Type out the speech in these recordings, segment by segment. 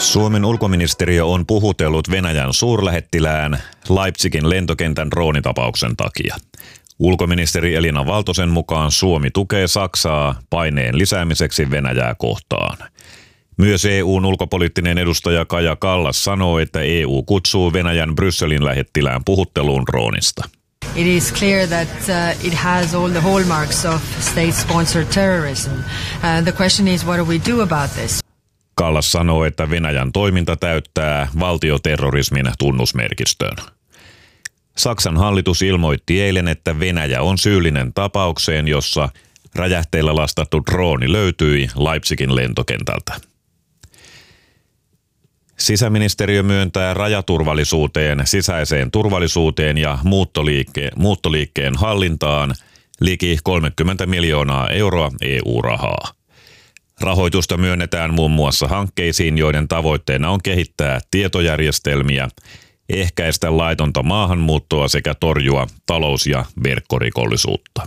Suomen ulkoministeriö on puhutellut Venäjän suurlähettilään Leipzigin lentokentän droonitapauksen takia. Ulkoministeri Elina Valtosen mukaan Suomi tukee Saksaa paineen lisäämiseksi Venäjää kohtaan. Myös EU:n ulkopoliittinen edustaja Kaja Kallas sanoo, että EU kutsuu Venäjän Brysselin lähettilään puhutteluun droonista. It is clear that it has all the hallmarks of state-sponsored terrorism. The question is, what do we do about this? Kallas sanoo, että Venäjän toiminta täyttää valtioterrorismin tunnusmerkistön. Saksan hallitus ilmoitti eilen, että Venäjä on syyllinen tapaukseen, jossa räjähteillä lastattu drooni löytyi Leipzigin lentokentältä. Sisäministeriö myöntää rajaturvallisuuteen, sisäiseen turvallisuuteen ja muuttoliikkeen hallintaan liki 30 miljoonaa euroa EU-rahaa. Rahoitusta myönnetään muun muassa hankkeisiin, joiden tavoitteena on kehittää tietojärjestelmiä, ehkäistä laitonta maahanmuuttoa sekä torjua talous- ja verkkorikollisuutta.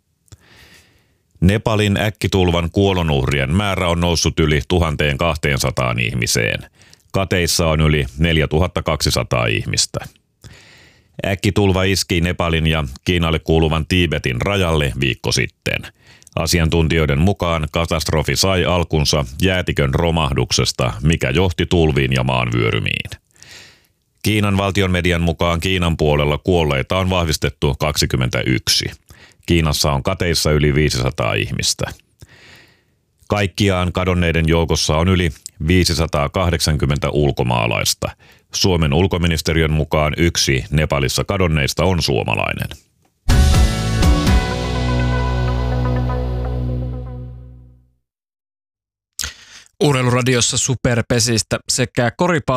Nepalin äkkitulvan kuolonuhrien määrä on noussut yli 1200 ihmiseen. Kateissa on yli 4200 ihmistä. Äkkitulva iski Nepalin ja Kiinalle kuuluvan Tiibetin rajalle viikko sitten. Asiantuntijoiden mukaan katastrofi sai alkunsa jäätikön romahduksesta, mikä johti tulviin ja maanvyörymiin. Kiinan valtion median mukaan Kiinan puolella kuolleita on vahvistettu 21. Kiinassa on kateissa yli 500 ihmistä. Kaikkiaan kadonneiden joukossa on yli 580 ulkomaalaista. Suomen ulkoministeriön mukaan yksi Nepalissa kadonneista on suomalainen. Urheiluradiossa Superpesistä sekä koripallo